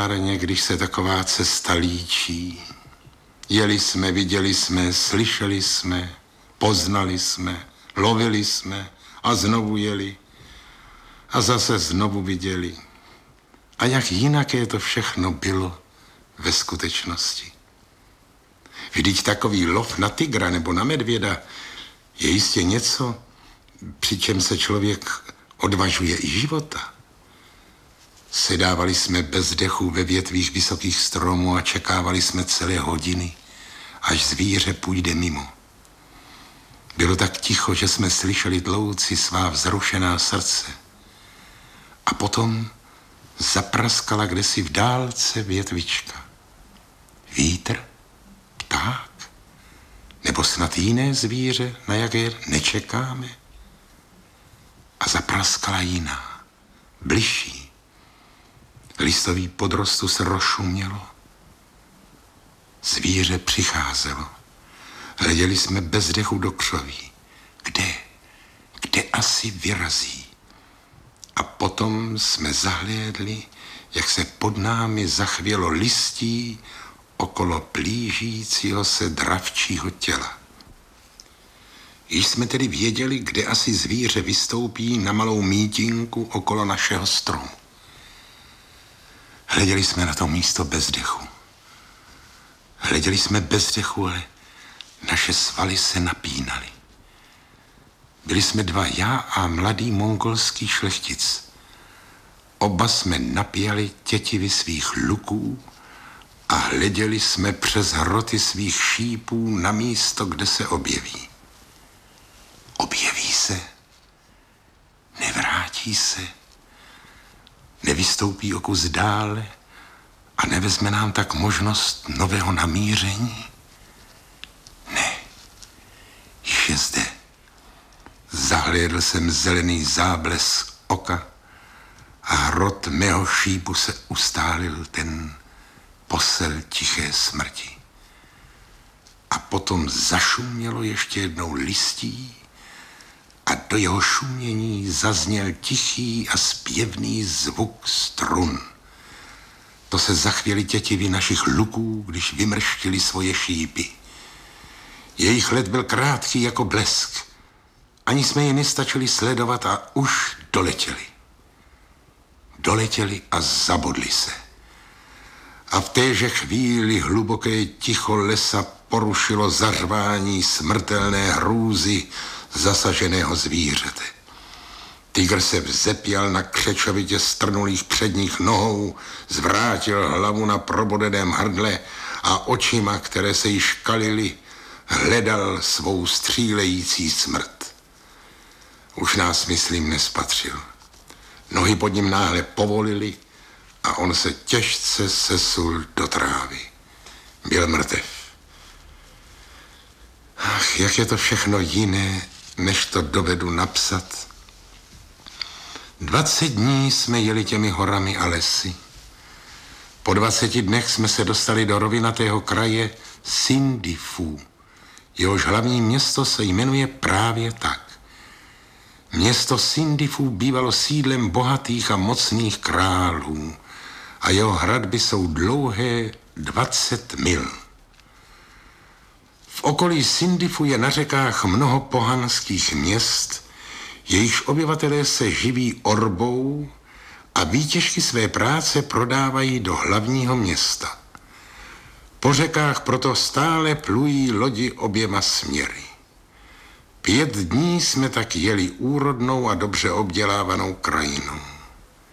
párně, když se taková cesta líčí. Jeli jsme, viděli jsme, slyšeli jsme, poznali jsme, lovili jsme a znovu jeli a zase znovu viděli. A jak jinaké to všechno bylo ve skutečnosti. Vždyť takový lov na tygra nebo na medvěda je jistě něco, při čem se člověk odvažuje i života. Sedávali jsme bez dechu ve větvích vysokých stromů a čekávali jsme celé hodiny, až zvíře půjde mimo. Bylo tak ticho, že jsme slyšeli tlouci svá vzrušená srdce. A potom zapraskala kdesi v dálce větvička. Vítr? Pták? Nebo snad jiné zvíře, na jaké nečekáme? A zapraskala jiná, bližší. Listový podrostu se rozšumělo. Zvíře přicházelo. Hleděli jsme bez dechu do křoví. Kde asi vyrazí? A potom jsme zahlédli, jak se pod námi zachvělo listí okolo plížícího se dravčího těla. Již jsme tedy věděli, kde asi zvíře vystoupí na malou mítinku okolo našeho stromu. Hleděli jsme na to místo bez dechu. Hleděli jsme bez dechu, ale naše svaly se napínaly. Byli jsme dva, já a mladý mongolský šlechtic. Oba jsme napěli tětivy svých luků a hleděli jsme přes hroty svých šípů na místo, kde se objeví. Objeví se, nevrátí se, nevystoupí o kus dále a nevezme nám tak možnost nového namíření? Ne, již je zde. Zahlédl jsem zelený záblesk oka a hrot mého šípu se ustálil, ten posel tiché smrti. A potom zašumělo ještě jednou listí a do jeho šumění zazněl tichý a zpěvný zvuk strun. To se zachvěly tětivy našich luků, když vymrštili svoje šípy. Jejich let byl krátký jako blesk. Ani jsme je nestačili sledovat a už doletěli. Doletěli a zabodli se. A v téže chvíli hluboké ticho lesa porušilo zařvání smrtelné hrůzy zasaženého zvířete. Tygr se vzepěl na křečovitě strnulých předních nohou, zvrátil hlavu na probodeném hrdle a očima, které se již kalily, hledal svou střílející smrt. Už nás, myslím, nespatřil. Nohy pod ním náhle povolily a on se těžce sesul do trávy. Byl mrtev. Ach, jak je to všechno jiné, než to dovedu napsat. 20 dní jsme jeli těmi horami a lesy. Po 20 dnech jsme se dostali do rovinatého kraje Sindifu. Jehož hlavní město se jmenuje právě tak. Město Sindifu bývalo sídlem bohatých a mocných králů a jeho hradby jsou dlouhé 20 mil. V okolí Sindifu je na řekách mnoho pohanských měst, jejichž obyvatelé se živí orbou a výtěžky své práce prodávají do hlavního města. Po řekách proto stále plují lodi oběma směry. 5 dní jsme tak jeli úrodnou a dobře obdělávanou krajinou.